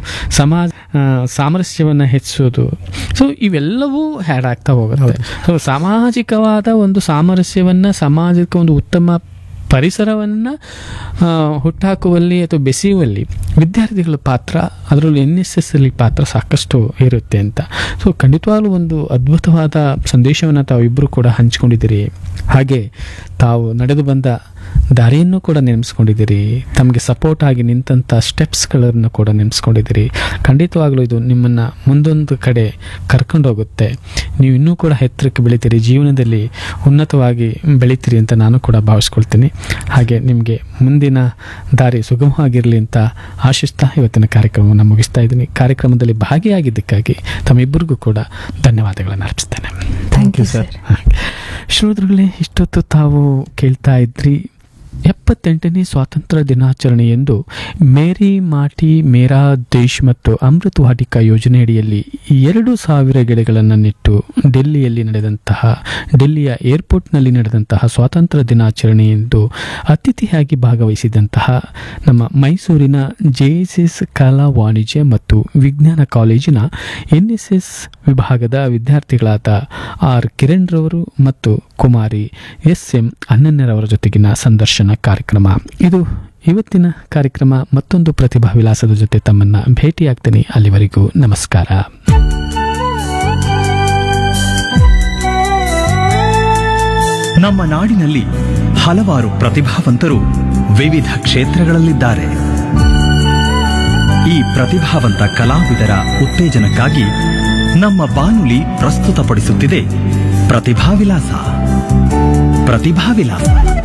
ಸಾಮರಸ್ಯವನ್ನು ಹೆಚ್ಚಿಸೋದು. ಸೊ ಇವೆಲ್ಲವೂ ಹ್ಯಾಡ್ ಆಗ್ತಾ ಹೋಗುತ್ತೆ. ಸೊ ಸಾಮಾಜಿಕವಾದ ಒಂದು ಸಾಮರಸ್ಯವನ್ನು, ಸಾಮಾಜಿಕ ಒಂದು ಉತ್ತಮ ಪರಿಸರವನ್ನು ಹುಟ್ಟಾಕುವಲ್ಲಿ ಅಥವಾ ಬೆಸೆಯುವಲ್ಲಿ ವಿದ್ಯಾರ್ಥಿಗಳ ಪಾತ್ರ, ಅದರಲ್ಲಿ NSS ಅಲ್ಲಿ ಪಾತ್ರ ಸಾಕಷ್ಟು ಇರುತ್ತೆ ಅಂತ. ಸೊ ಖಂಡಿತವಾಗ್ಲೂ ಒಂದು ಅದ್ಭುತವಾದ ಸಂದೇಶವನ್ನು ತಾವಿಬ್ಬರು ಕೂಡ ಹಂಚಿಕೊಂಡಿದ್ದೀರಿ. ಹಾಗೆ ತಾವು ನಡೆದು ಬಂದ ದಾರಿಯನ್ನು ಕೂಡ ನೆನೆಸ್ಕೊಂಡಿದ್ದೀರಿ, ತಮಗೆ ಸಪೋರ್ಟ್ ಆಗಿ ನಿಂತಹ ಸ್ಟೆಪ್ಸ್ಗಳನ್ನು ಕೂಡ ನೆನೆಸ್ಕೊಂಡಿದ್ದೀರಿ. ಖಂಡಿತವಾಗ್ಲೂ ಇದು ನಿಮ್ಮನ್ನು ಮುಂದೊಂದು ಕಡೆ ಕರ್ಕೊಂಡೋಗುತ್ತೆ. ನೀವು ಇನ್ನೂ ಕೂಡ ಎತ್ತರಕ್ಕೆ ಬೆಳಿತೀರಿ, ಜೀವನದಲ್ಲಿ ಉನ್ನತವಾಗಿ ಬೆಳಿತೀರಿ ಅಂತ ನಾನು ಕೂಡ ಭಾವಿಸ್ಕೊಳ್ತೀನಿ. ಹಾಗೆ ನಿಮಗೆ ಮುಂದಿನ ದಾರಿ ಸುಗಮವಾಗಿರಲಿ ಅಂತ ಆಶಿಸ್ತಾ ಇವತ್ತಿನ ಕಾರ್ಯಕ್ರಮವನ್ನು ಮುಗಿಸ್ತಾ ಇದ್ದೀನಿ. ಕಾರ್ಯಕ್ರಮದಲ್ಲಿ ಭಾಗಿಯಾಗಿದ್ದಕ್ಕಾಗಿ ತಮ್ಮಿಬ್ಬರಿಗೂ ಕೂಡ ಧನ್ಯವಾದಗಳನ್ನು ಅರ್ಪಿಸ್ತೇನೆ. Thank you sir. ಶ್ರೋತೃಗಳೇ, ಇಷ್ಟೊತ್ತು ತಾವು ಕೇಳ್ತಾ ಇದ್ರಿ 78ನೇ ಸ್ವಾತಂತ್ರ್ಯ ದಿನಾಚರಣೆಯಂದು ಮೇರಿ ಮಾಟಿ ಮೇರಾ ದೇಶ್ ಮತ್ತು ಅಮೃತ್ ವಾಟಿಕಾ ಯೋಜನೆಯಡಿಯಲ್ಲಿ 2,000 ಗಿಡಗಳನ್ನು ನೆಟ್ಟು ಡೆಲ್ಲಿಯ ಏರ್ಪೋರ್ಟ್ನಲ್ಲಿ ನಡೆದಂತಹ ಸ್ವಾತಂತ್ರ್ಯ ದಿನಾಚರಣೆಯಂದು ಅತಿಥಿಯಾಗಿ ಭಾಗವಹಿಸಿದಂತಹ ನಮ್ಮ ಮೈಸೂರಿನ JSS ಕಲಾ ವಾಣಿಜ್ಯ ಮತ್ತು ವಿಜ್ಞಾನ ಕಾಲೇಜಿನ NSS ವಿಭಾಗದ ವಿದ್ಯಾರ್ಥಿಗಳಾದ R ಕಿರಣ್ ರವರು ಮತ್ತು ಕುಮಾರಿ SM ಅನನ್ಯರವರ ಜೊತೆಗಿನ ಸಂದರ್ಶನ ಕಾರ್ಯಕ್ರಮ ಇದು. ಇವತ್ತಿನ ಕಾರ್ಯಕ್ರಮ ಮತ್ತೊಂದು ಪ್ರತಿಭಾ ವಿಲಾಸದ ಜೊತೆ ತಮ್ಮನ್ನ ಭೇಟಿಯಾಗ್ತೀನಿ. ಅಲ್ಲಿವರೆಗೂ ನಮಸ್ಕಾರ. ನಮ್ಮ ನಾಡಿನಲ್ಲಿ ಹಲವಾರು ಪ್ರತಿಭಾವಂತರು ವಿವಿಧ ಕ್ಷೇತ್ರಗಳಲ್ಲಿದ್ದಾರೆ. ಈ ಪ್ರತಿಭಾವಂತ ಕಲಾವಿದರ ಉತ್ತೇಜನಕ್ಕಾಗಿ ನಮ್ಮ ಬಾನುಲಿ ಪ್ರಸ್ತುತಪಡಿಸುತ್ತಿದೆ ಪ್ರತಿಭಾ ವಿಲಾಸ.